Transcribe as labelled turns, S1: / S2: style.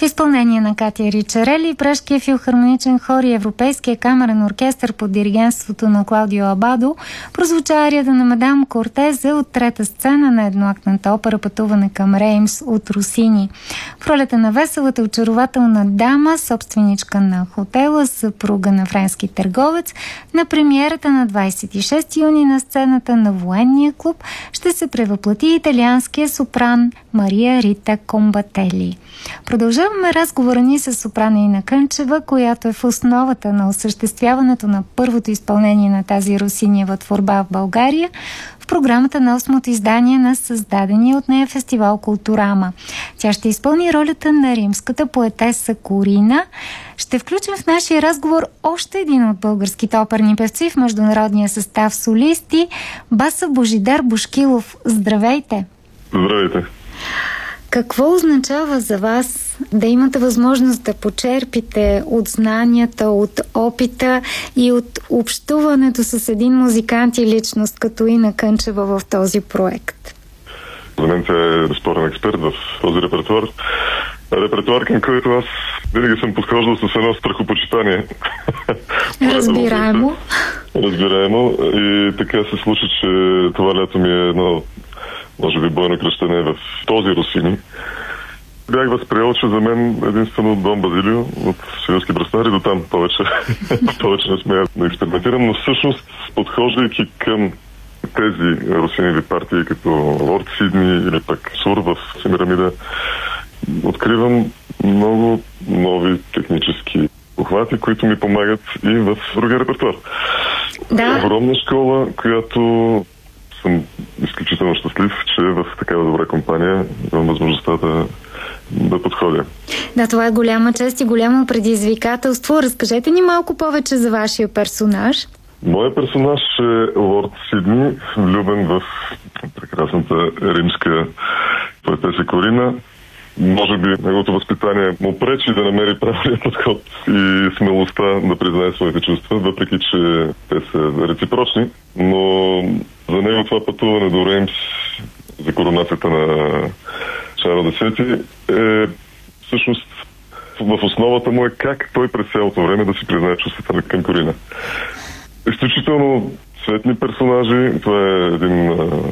S1: изпълнение на Катя Ричарели, Пражския филхармоничен хор и Европейския камерен оркестър под диригентството на Клаудио Абадо прозвуча арията на Мадам Кортезе от трета сцена на едноактната опера "Пътуване към Реймс" от Росини. В ролята на веселата очарователна дама, собственичка на хотела, съпруга на френски търговец, на премиерата на 26 юни на сцената на Военния клуб ще се превъплати италианския сопран Мария Рита Комбатели. Продължаваме разговора ни с сопрана Ина Кънчева, която е в основата на осъществяването на първото изпълнение на тази Росиниева творба в България в програмата на 8-то издание на създадения от нея фестивал Културама. Тя ще изпълни ролята на римската поетеса Корина. Ще включим в нашия разговор още един от българските оперни певци в международния състав солисти – баса Божидар Бошкилов. Здравейте!
S2: Здравейте!
S1: Какво означава за вас да имате възможност да почерпите от знанията, от опита и от общуването с един музикант и личност като Ина Кънчева в този проект?
S2: За мен тя е безспорен експерт в този репертуар. Репертуар, към който аз винаги съм подхождал с едно страхопочитание.
S1: Разбираемо.
S2: Разбираемо. И така се случи, че това лято ми е едно, може би, бойно кръщане в този Росини. Бях възприел, че за мен единствено Дон Базилио от Цигански бръснари до там повече не смея да експериментирам, но всъщност, подхождайки към тези Росиневи партии, като Лорд Сидни или пък Сур в Семирамида, откривам много нови технически похвати, които ми помагат и в другия репертуар.
S1: Да.
S2: Огромна школа, която съм изключително щастлив, че в такава добра компания имам възможността да подходя.
S1: Да, това е голяма чест и голямо предизвикателство. Разкажете ни малко повече за вашия персонаж.
S2: Моят персонаж е Лорд Сидни, влюбен в прекрасната римска поетеса Корина. Може би неговото възпитание му пречи да намери правилния подход и смелостта да признае своите чувства, въпреки че те са реципрочни. Но за него това пътуване до Реймс за коронацията на Шарл X е всъщност в основата му е как той през цялото време да си признае чувствата към Корина. Изключително светли персонажи. Това е един